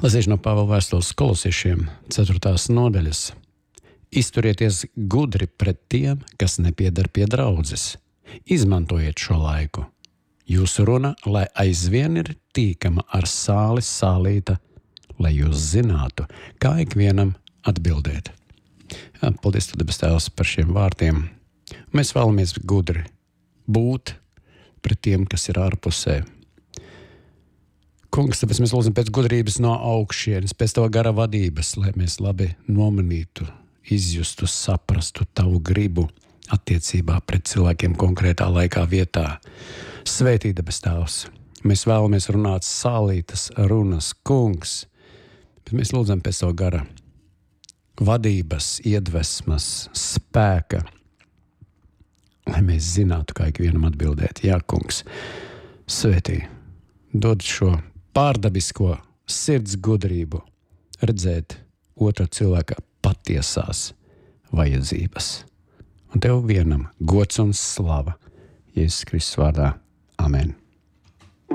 Lasīšu no Pāvila vēstules Kolosiešiem 4. nodaļas. Izturieties gudri pret tiem, kas nepiedar pie draudzes. Izmantojiet šo laiku. Jūsu runa, lai aizvien ir tīkama ar sāli sālīta, lai jūs zinātu, kā ikvienam atbildēt. Jā, paldies, tu debes Tēvs, par šiem vārtiem. Mēs vēlamies gudri būt pret tiem, kas ir ārpusē. Kungs, tāpēc mēs lūdzam pēc gudrības no augšienes, pēc tava gara vadības, lai mēs labi nomanītu, izjustu, saprastu tavu gribu attiecībā pret cilvēkiem konkrētā laikā vietā. Svētī, debes Tēvs, mēs vēlamies runāt sālītas runas, Kungs, bet mēs lūdzam pēc tava gara vadības, iedvesmas, spēka, lai mēs zinātu, kā ikvienam atbildēt. Jā, Kungs, svētī, dod šo pārdabisko sirds gudrību redzēt otra cilvēka patiesās vajadzības. Un tev vienam gods un slava Jēzus Kristus vārdā. Amen.